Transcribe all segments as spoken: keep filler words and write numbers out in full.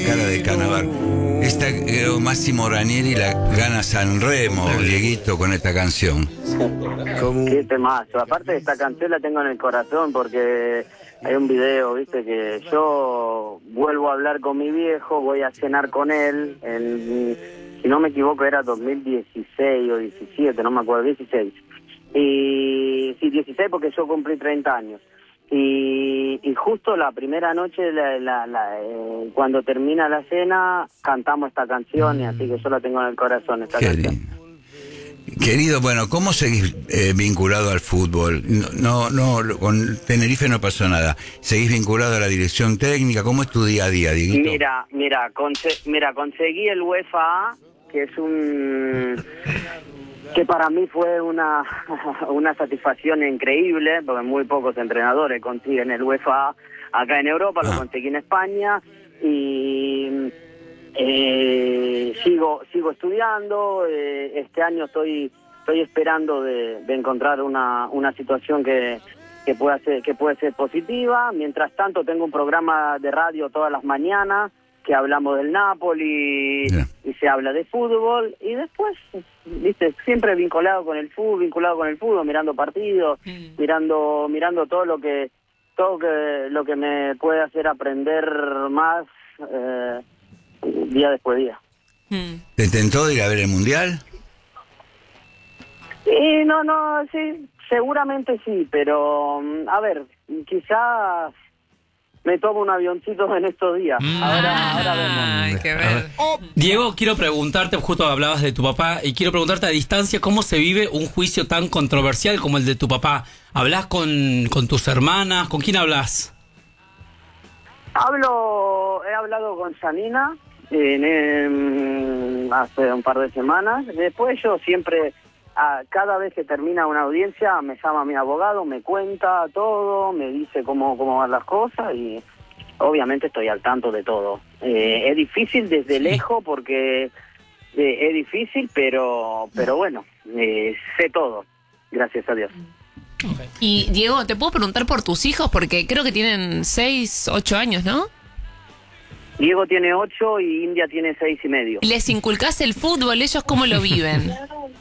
cara de Canavar. Esta eh, Máximo Ranieri la gana Sanremo, Dieguito, con esta canción. Qué temazo. Aparte de esta canción la tengo en el corazón porque hay un video, viste, que yo vuelvo a hablar con mi viejo, voy a cenar con él, en, si no me equivoco era dos mil dieciséis o diecisiete, no me acuerdo, dieciséis. Y sí, dieciséis porque yo cumplí treinta años. Y, y justo la primera noche, la, la, la, eh, cuando termina la cena, cantamos esta canción y así que yo la tengo en el corazón, esta Qué canción. lindo. Querido, bueno, ¿cómo seguís eh, vinculado al fútbol? No, no, no, con Tenerife no pasó nada. ¿Seguís vinculado a la dirección técnica? ¿Cómo es tu día a día, Dieguito? Mira, mira, conse- mira, conseguí el UEFA A, que es un... que para mí fue una una satisfacción increíble, porque muy pocos entrenadores consiguen el UEFA A acá en Europa, lo Ah. conseguí en España y eh, sigo sigo estudiando. Eh, este año estoy estoy esperando de, de encontrar una una situación que que pueda ser que puede ser positiva. Mientras tanto tengo un programa de radio todas las mañanas que hablamos del Napoli Yeah. y se habla de fútbol y después, viste, siempre vinculado con el fútbol, vinculado con el fútbol, mirando partidos, Mm. mirando mirando todo lo que todo que lo que me puede hacer aprender más eh, día después de día. Mm. ¿Te tentó ir a ver el Mundial? Y no, no, sí, seguramente sí, pero mm, a ver, quizás me tomo un avioncito en estos días. Mm. Ahora, ahora vemos. Ah, hay que ver. Diego, quiero preguntarte, justo hablabas de tu papá, y quiero preguntarte a distancia cómo se vive un juicio tan controversial como el de tu papá. ¿Hablas con, con tus hermanas? ¿Con quién hablas? Hablo, he hablado con Janina en, en- hace un par de semanas. Después yo siempre, a, cada vez que termina una audiencia, me llama mi abogado, me cuenta todo, me dice cómo, cómo van las cosas y obviamente estoy al tanto de todo. Eh, es difícil desde Sí. lejos porque eh, es difícil, pero, pero bueno, eh, sé todo, gracias a Dios. Y Diego, ¿te puedo preguntar por tus hijos? Porque creo que tienen seis, ocho años, ¿no? Diego tiene ocho y India tiene seis y medio. ¿Les inculcás el fútbol? ¿Ellos cómo lo viven?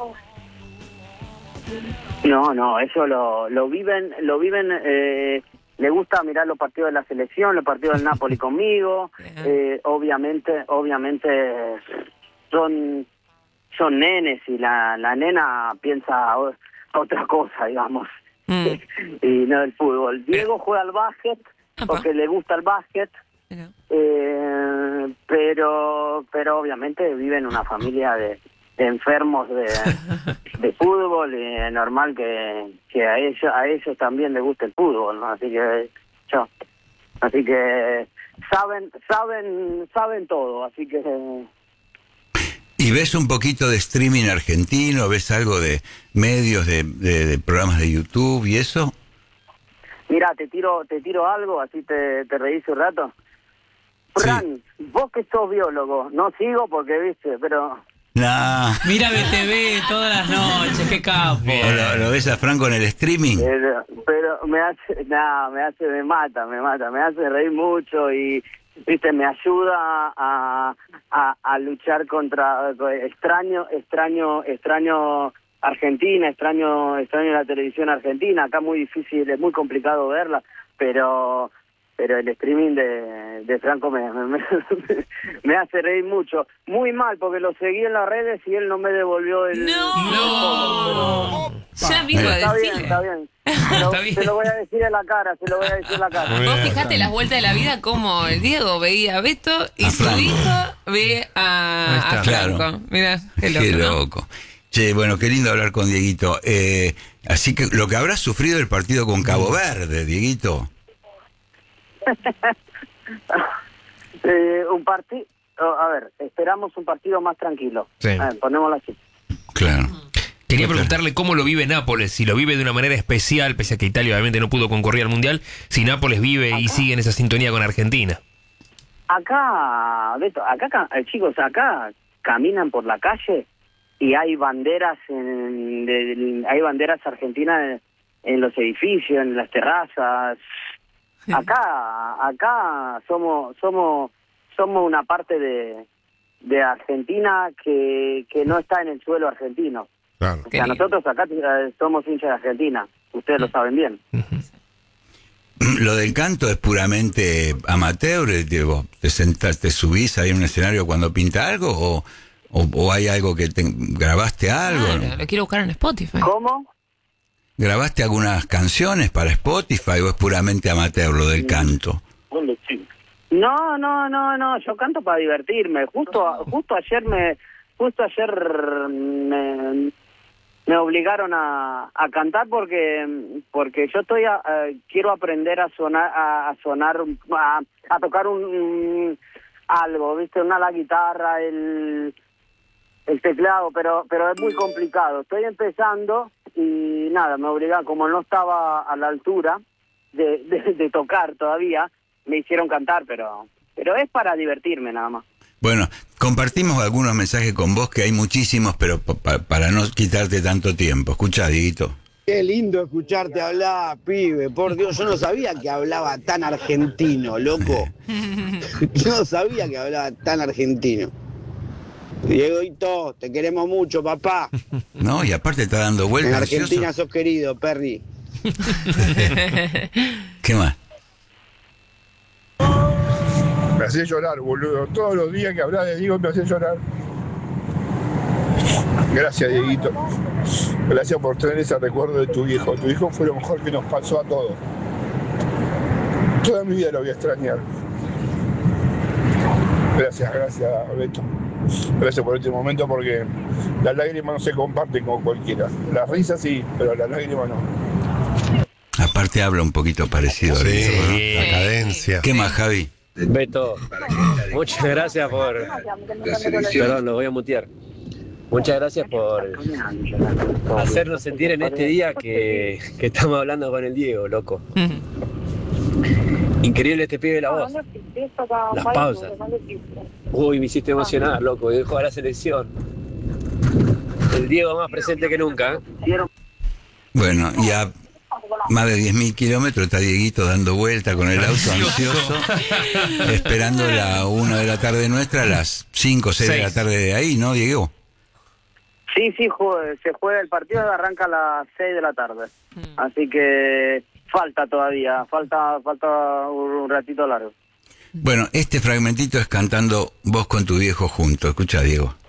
No, no, eso lo, lo viven, lo viven, eh, le gusta mirar los partidos de la selección, los partidos del Napoli conmigo, eh, obviamente, obviamente son, son nenes y la, la nena piensa o- otra cosa, digamos, Mm. y no el fútbol. Diego juega al básquet Apa. porque le gusta el básquet, Mira. eh, pero, pero obviamente vive en una familia de, de enfermos de, de fútbol y es normal que, que a ellos a ellos también les guste el fútbol, ¿no? Así que yo, así que saben saben saben todo, así que ¿Y ves un poquito de streaming argentino? ¿Ves algo de medios, de, de, de programas de YouTube y eso? mira, te tiro te tiro algo, así te, te reís un rato. Fran, vos que sos biólogo, no sigo porque viste, pero Nah. Mira B T V todas las noches, qué capo. ¿O lo, lo ves a Franco en el streaming? Pero, pero me hace, nada, me hace, me mata, me mata, me hace reír mucho y, viste, me ayuda a, a, a luchar contra, extraño, extraño, extraño Argentina, extraño, extraño la televisión argentina, acá muy difícil, es muy complicado verla, pero, pero el streaming de, de Franco me, me, me hace reír mucho, muy mal, porque lo seguí en las redes y él no me devolvió el... ¡No! Ya mismo Está bien, decile. está bien. Se lo, Está bien. se lo voy a decir en la cara, se lo voy a decir en la cara. Muy Vos bien. fijate las vueltas de la vida como el Diego veía a Beto y A su Franco. hijo ve a, Ahí está. a Franco. Claro. Mira, qué loco, Qué ¿no? loco. Che, bueno, qué lindo hablar con Dieguito. Eh, así que lo que habrás sufrido el partido con Cabo Verde, Dieguito. Eh, un partido, a ver, esperamos un partido más tranquilo. Sí. A ver, ponémoslo así. Claro. Quería Ok. preguntarle cómo lo vive Nápoles, si lo vive de una manera especial, pese a que Italia obviamente no pudo concurrir al Mundial, si Nápoles vive y sigue en esa sintonía con Argentina. Acá, Beto, acá, ca- eh, chicos, acá caminan por la calle y hay banderas, en, de- de- hay banderas argentinas en, en los edificios, en las terrazas. Acá, acá somos, somos, somos una parte de, de Argentina que, que no está en el suelo argentino. Claro. O sea, nosotros acá eh, somos hinchas de Argentina, ustedes lo saben bien. Lo del canto es puramente amateur, eh, digo, te sentás, te subís ahí en un escenario cuando pinta algo, o, o, o hay algo que te, grabaste algo, Claro, ¿no? lo quiero buscar en Spotify. ¿Cómo? ¿Grabaste algunas canciones para Spotify o es puramente amateur lo del canto? No, no, no, no, yo canto para divertirme. Justo justo ayer me justo ayer me, me obligaron a, a cantar porque porque yo estoy a, a, quiero aprender a sonar a, a sonar a, a tocar un, un algo, ¿viste? Una la guitarra, el el teclado, pero pero es muy complicado. Estoy empezando y nada, me obligaron, como no estaba a la altura de, de, de tocar todavía, me hicieron cantar, pero pero es para divertirme nada más. Bueno, compartimos algunos mensajes con vos, que hay muchísimos, pero pa- pa- para no quitarte tanto tiempo. Escuchá, Dieguito. Qué lindo escucharte hablar, pibe. Por Dios, yo no sabía que hablaba tan argentino, loco. No sabía que hablaba tan argentino. Dieguito, te queremos mucho, papá. No, y aparte está dando En vueltas. Argentina ansioso. sos querido, Perry. ¿Qué más? Me hace llorar, boludo. Todos los días que hablas de Diego me hace llorar. Gracias, Dieguito. Gracias por tener ese recuerdo de tu hijo. Tu hijo fue lo mejor que nos pasó a todos. Toda mi vida lo voy a extrañar. Gracias, gracias, Beto. Gracias por este momento, porque las lágrimas no se comparten con cualquiera. Las risas sí, pero las lágrimas no. Aparte habla un poquito parecido. a Sí, Dieguito, ¿no? la cadencia. ¿Qué más, Javi? Beto, muchas gracias por... Perdón, lo voy a mutear. Muchas gracias por hacernos sentir en este día que, que estamos hablando con el Diego, loco. Increíble este pibe de la voz. Las pausas. Uy, me hiciste emocionar, loco. Dejó a la selección. El Diego más presente que nunca, ¿eh? Bueno, y a más de diez mil kilómetros está Dieguito dando vuelta con el auto ansioso, esperando la una de la tarde nuestra, a las cinco o seis de la tarde de ahí, ¿no, Diego? Sí, sí, jue- se juega el partido, arranca a las seis de la tarde. Así que falta todavía, falta falta un ratito largo. Bueno, este fragmentito es cantando vos con tu viejo juntos. Escucha, Diego.